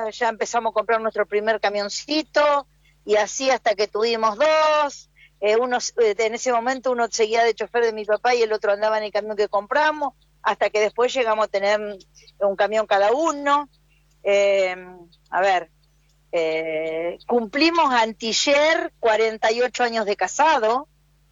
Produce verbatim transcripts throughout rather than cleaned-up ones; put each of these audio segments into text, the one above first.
ya empezamos a comprar nuestro primer camioncito, y así hasta que tuvimos dos. Eh, uno, en ese momento uno seguía de chofer de mi papá y el otro andaba en el camión que compramos, hasta que después llegamos a tener un camión cada uno. Eh, a ver, eh, cumplimos antier cuarenta y ocho años de casado.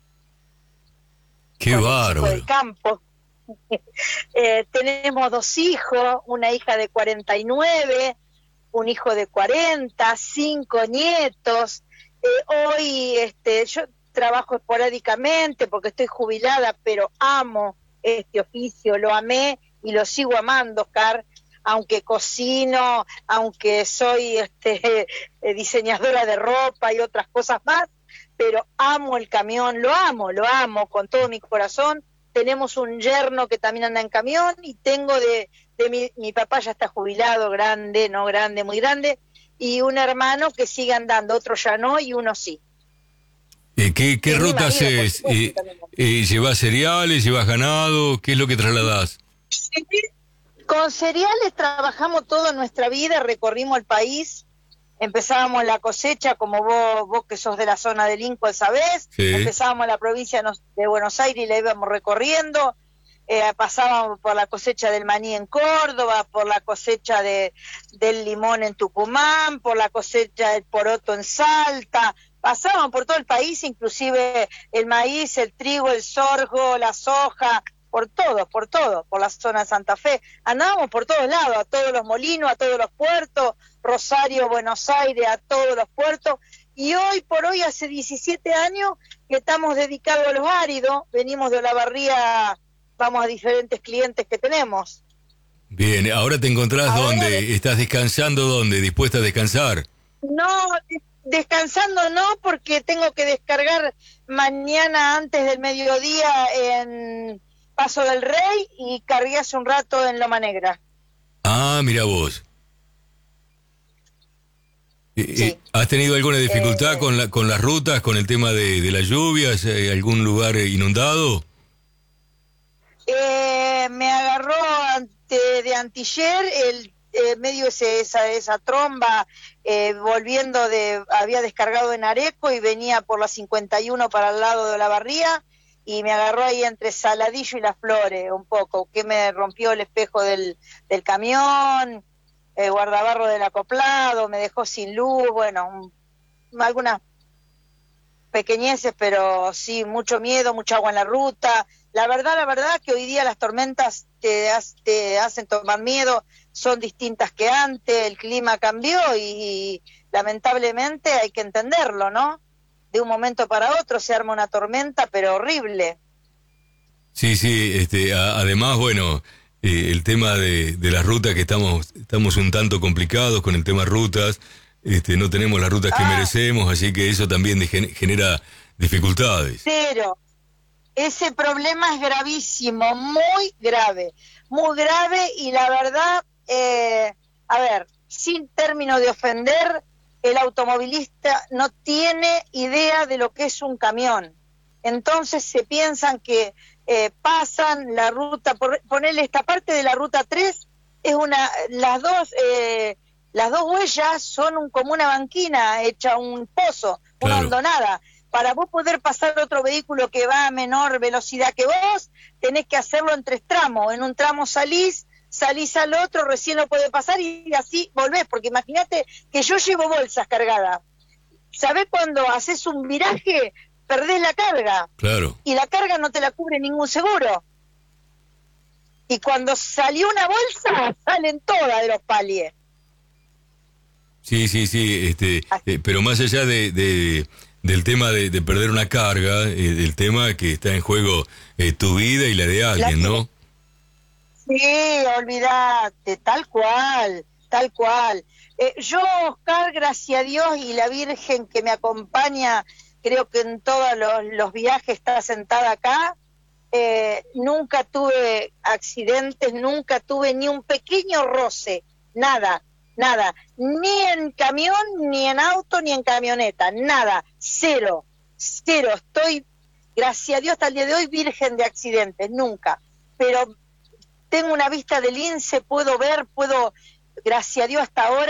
¡Qué bárbaro! Del campo. eh, tenemos dos hijos, una hija de cuarenta y nueve, un hijo de cuarenta, cinco nietos. Eh, hoy este, yo trabajo esporádicamente porque estoy jubilada, pero amo este oficio, lo amé y lo sigo amando, Oscar, aunque cocino, aunque soy este, diseñadora de ropa y otras cosas más, pero amo el camión, lo amo, lo amo con todo mi corazón. Tenemos un yerno que también anda en camión, y tengo de, de mi, mi papá ya está jubilado, grande, no grande, muy grande, y un hermano que sigue andando, otro ya no y uno sí. Eh, ¿Qué, qué rutas es? Eh, eh, ¿Llevas cereales, llevas ganado? ¿Qué es lo que trasladás? Sí, con cereales trabajamos toda nuestra vida, recorrimos el país. Empezábamos la cosecha, como vos, vos que sos de la zona de Lincoln, sabés. Sí. Empezábamos la provincia de Buenos Aires y la íbamos recorriendo. Eh, pasábamos por la cosecha del maní en Córdoba, por la cosecha de, del limón en Tucumán, por la cosecha del poroto en Salta. Pasábamos por todo el país, inclusive el maíz, el trigo, el sorgo, la soja, por todo, por todo, por la zona de Santa Fe. Andábamos por todos lados, a todos los molinos, a todos los puertos, Rosario, Buenos Aires, a todos los puertos. Y hoy por hoy, hace diecisiete años que estamos dedicados a los áridos, venimos de Olavarría, vamos a diferentes clientes que tenemos. Bien, ¿ahora te encontrás ahora, dónde? ¿Estás descansando dónde? ¿Dispuesta a descansar? No, descansando no, porque tengo que descargar mañana antes del mediodía en Paso del Rey, y cargué hace un rato en Loma Negra. Ah, mira vos. Sí. ¿Has tenido alguna dificultad eh, con la, con las rutas, con el tema de, de las lluvias? ¿Algún lugar inundado? Eh, me agarró ante, de antiller el eh, medio ese, esa, esa tromba, eh, volviendo de, había descargado en Areco y venía por la cincuenta y uno para el lado de Olavarría, y me agarró ahí entre Saladillo y Las Flores un poco, que me rompió el espejo del, del camión, el guardabarro del acoplado, me dejó sin luz, bueno, un, algunas pequeñeces, pero sí, mucho miedo, mucha agua en la ruta. La verdad, la verdad que hoy día las tormentas te, te hacen tomar miedo, son distintas que antes, el clima cambió y, y lamentablemente hay que entenderlo, ¿no? De un momento para otro se arma una tormenta, pero horrible. Sí, sí, este, a, además, bueno, eh, el tema de, de las rutas, que estamos estamos un tanto complicados con el tema rutas, este, no tenemos las rutas que ah, merecemos, así que eso también de, genera dificultades. Pero ese problema es gravísimo, muy grave, muy grave, y la verdad, eh, a ver, sin término de ofender, el automovilista no tiene idea de lo que es un camión. Entonces se piensan que eh, pasan la ruta, por, ponerle esta parte de la ruta tres, es una, las dos, eh, las dos huellas son un, como una banquina hecha un pozo, una claro. hondonada. Para vos poder pasar otro vehículo que va a menor velocidad que vos, tenés que hacerlo en tres tramos. En un tramo salís, salís al otro, recién lo podés pasar y así volvés, porque imagínate que yo llevo bolsas cargadas. ¿Sabés cuando haces un viraje, perdés la carga? Claro. Y la carga no te la cubre ningún seguro. Y cuando salió una bolsa, salen todas de los palies. Sí, sí, sí, este, eh, pero más allá de, de del tema de, de perder una carga, eh, del tema que está en juego eh, tu vida y la de alguien, la... ¿no? Sí, olvídate, tal cual, tal cual. Eh, yo, Oscar, gracias a Dios y la Virgen que me acompaña, creo que en todos los, los viajes está sentada acá, eh, nunca tuve accidentes, nunca tuve ni un pequeño roce, nada, nada, ni en camión, ni en auto, ni en camioneta, nada, cero, cero. Estoy, gracias a Dios, hasta el día de hoy, virgen de accidentes, nunca, pero tengo una vista de lince, puedo ver, puedo, gracias a Dios hasta ahora,